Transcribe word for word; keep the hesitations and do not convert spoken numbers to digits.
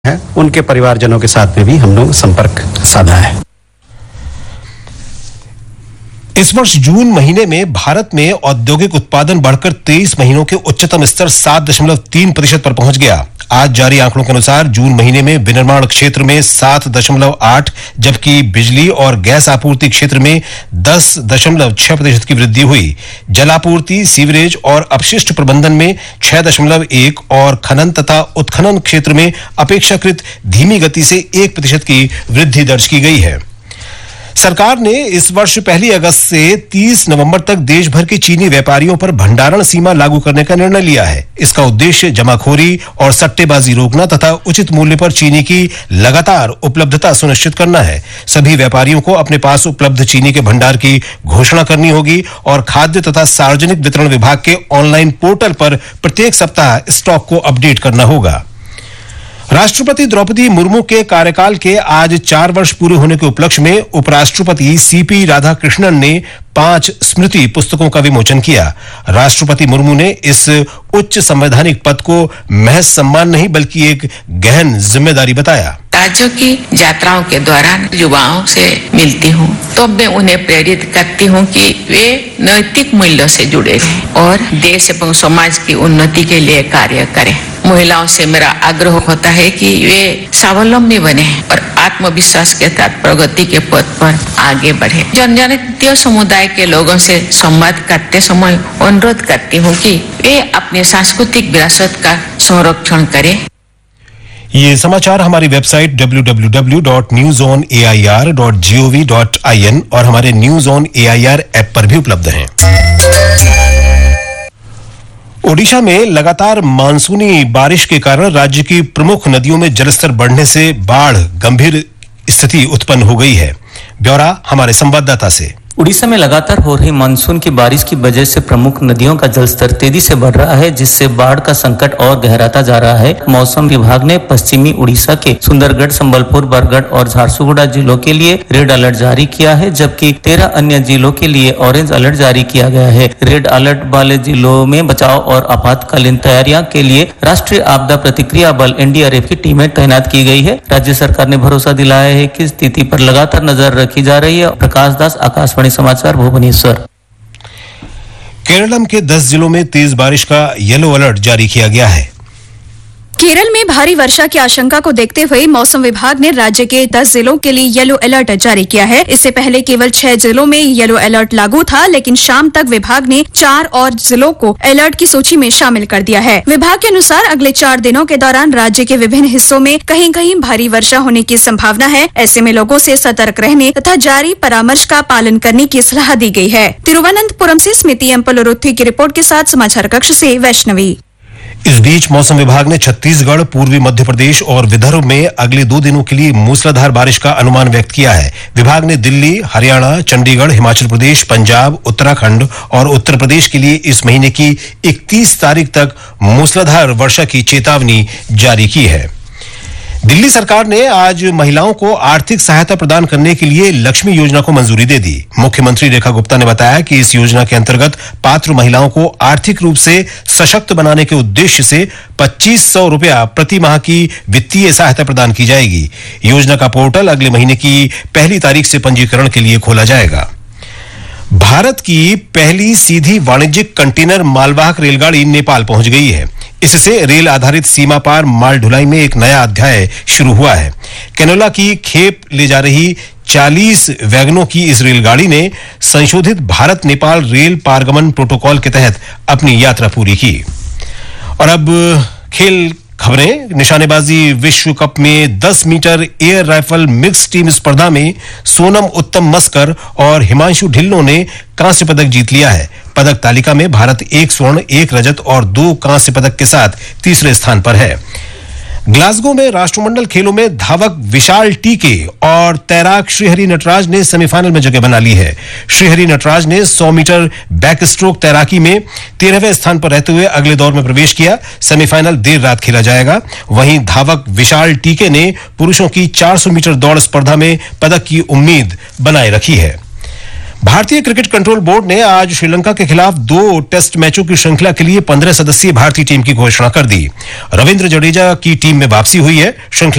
है, उनके परिवारजनों के साथ में भी हम लोग संपर्क साधा है। इस वर्ष जून महीने में भारत में औद्योगिक उत्पादन बढ़कर तेईस महीनों के उच्चतम स्तर सात दशमलव तीन प्रतिशत पर पहुंच गया। आज जारी आंकड़ों के अनुसार जून महीने में विनिर्माण क्षेत्र में सात दशमलव आठ, जबकि बिजली और गैस आपूर्ति क्षेत्र में दस दशमलव छह प्रतिशत की वृद्धि हुई। जलापूर्ति, सीवरेज और अपशिष्ट प्रबंधन में छह दशमलव एक और खनन तथा उत्खनन क्षेत्र में अपेक्षाकृत धीमी गति से एक प्रतिशत की वृद्धि दर्ज की गई है। सरकार ने इस वर्ष पहली अगस्त से तीस नवंबर तक देश भर के चीनी व्यापारियों पर भंडारण सीमा लागू करने का निर्णय लिया है। इसका उद्देश्य जमाखोरी और सट्टेबाजी रोकना तथा उचित मूल्य पर चीनी की लगातार उपलब्धता सुनिश्चित करना है। सभी व्यापारियों को अपने पास उपलब्ध चीनी के भंडार की घोषणा करनी होगी और खाद्य तथा सार्वजनिक वितरण विभाग के ऑनलाइन पोर्टल पर प्रत्येक सप्ताह स्टॉक को अपडेट करना होगा। राष्ट्रपति द्रौपदी मुर्मू के कार्यकाल के आज चार वर्ष पूरे होने के उपलक्ष्य में उपराष्ट्रपति सीपी राधाकृष्णन ने पांच स्मृति पुस्तकों का विमोचन किया। राष्ट्रपति मुर्मू ने इस उच्च संवैधानिक पद को महज सम्मान नहीं बल्कि एक गहन जिम्मेदारी बताया। राज्यों की यात्राओं के दौरान युवाओं से मिलती हूँ तो मैं उन्हें प्रेरित करती हूँ कि वे नैतिक मूल्यों से जुड़े रहें और देश एवं समाज की उन्नति के लिए कार्य करें। महिलाओं से मेरा आग्रह होता है कि वे स्वावलंबी बने और आत्मविश्वास के साथ प्रगति के पथ पर आगे बढ़े। जनजातीय समुदाय के लोगों से संवाद करते समय अनुरोध करती हूँ कि वे अपने सांस्कृतिक विरासत का संरक्षण करें। ये समाचार हमारी website W W W dot news on A I R dot G O V dot I N और हमारे news on A I R app पर भी उपलब्ध हैं। ओडिशा में लगातार मानसूनी बारिश के कारण राज्य की प्रमुख नदियों में जलस्तर बढ़ने से बाढ़ गंभीर स्थिति उत्पन्न हो गई है। ब्यौरा हमारे संवाददाता से। उड़ीसा में लगातार हो रही मानसून की बारिश की वजह से प्रमुख नदियों का जलस्तर तेजी से बढ़ रहा है, जिससे बाढ़ का संकट और गहराता जा रहा है। मौसम विभाग ने पश्चिमी उड़ीसा के सुंदरगढ़, संबलपुर, बरगढ़ और झारसुगुड़ा जिलों के लिए रेड अलर्ट जारी किया है, जबकि तेरह अन्य जिलों के लिए ऑरेंज अलर्ट जारी किया गया है। रेड अलर्ट वाले जिलों में बचाव और आपातकालीन तैयारियां के लिए राष्ट्रीय आपदा प्रतिक्रिया बल एन डी आर एफ की टीमें तैनात की गई है। राज्य सरकार ने भरोसा दिलाया है कि स्थिति पर लगातार नजर रखी जा रही है। प्रकाश दास, आकाशवाणी समाचार, भुवनेश्वर। केरलम के दस जिलों में तेज बारिश का येलो अलर्ट जारी किया गया है। केरल में भारी वर्षा की आशंका को देखते हुए मौसम विभाग ने राज्य के दस जिलों के लिए येलो अलर्ट जारी किया है। इससे पहले केवल छह जिलों में येलो अलर्ट लागू था, लेकिन शाम तक विभाग ने चार और जिलों को अलर्ट की सूची में शामिल कर दिया है। विभाग के अनुसार अगले चार दिनों के दौरान राज्य के विभिन्न हिस्सों में कहीं कहीं भारी वर्षा होने की संभावना है। ऐसे में लोगों से सतर्क रहने तथा जारी परामर्श का पालन करने की सलाह दी गई है। तिरुवनंतपुरम से स्मृति एम पलोरुथी की रिपोर्ट के साथ समाचार कक्ष से वैष्णवी। इस बीच मौसम विभाग ने छत्तीसगढ़, पूर्वी मध्य प्रदेश और विदर्भ में अगले दो दिनों के लिए मूसलाधार बारिश का अनुमान व्यक्त किया है। विभाग ने दिल्ली, हरियाणा, चंडीगढ़, हिमाचल प्रदेश, पंजाब, उत्तराखंड और उत्तर प्रदेश के लिए इस महीने की इकतीस तारीख तक मूसलाधार वर्षा की चेतावनी जारी की है। दिल्ली सरकार ने आज महिलाओं को आर्थिक सहायता प्रदान करने के लिए लक्ष्मी योजना को मंजूरी दे दी। मुख्यमंत्री रेखा गुप्ता ने बताया कि इस योजना के अंतर्गत पात्र महिलाओं को आर्थिक रूप से सशक्त बनाने के उद्देश्य से पच्चीस सौ रुपया प्रति माह की वित्तीय सहायता प्रदान की जाएगी। योजना का पोर्टल अगले महीने की पहली तारीख से पंजीकरण के लिए खोला जाएगा। भारत की पहली सीधी वाणिज्यिक कंटेनर मालवाहक रेलगाड़ी नेपाल पहुंच गई है। इससे रेल आधारित सीमा पार माल ढुलाई में एक नया अध्याय शुरू हुआ है। कैनोला की खेप ले जा रही चालीस वैगनों की इस रेलगाड़ी ने संशोधित भारत नेपाल रेल पारगमन प्रोटोकॉल के तहत अपनी यात्रा पूरी की। और अब खेल खबरें। निशानेबाजी विश्व कप में दस metre air rifle mix team स्पर्धा में सोनम उत्तम मस्कर और हिमांशु ढिल्लों ने कांस्य पदक जीत लिया है। पदक तालिका में भारत एक स्वर्ण, एक रजत और दो कांस्य पदक के साथ तीसरे स्थान पर है। ग्लासगो में राष्ट्रमंडल खेलों में धावक विशाल टीके और तैराक श्रीहरि नटराज ने सेमीफाइनल में जगह बना ली है। श्रीहरि नटराज ने सौ मीटर बैक स्ट्रोक तैराकी में तेरहवें स्थान पर रहते हुए अगले दौर में प्रवेश किया। सेमीफाइनल देर रात खेला जाएगा। वहीं धावक विशाल टीके ने पुरुषों की चार सौ मीटर दौड़ स्पर्धा में पदक की उम्मीद बनाए रखी है। भारतीय क्रिकेट कंट्रोल बोर्ड ने आज श्रीलंका के खिलाफ दो टेस्ट मैचों की श्रृंखला के लिए पंद्रह सदस्यीय भारतीय टीम की घोषणा कर दी। रविंद्र जडेजा की टीम में वापसी हुई है। श्रृंखला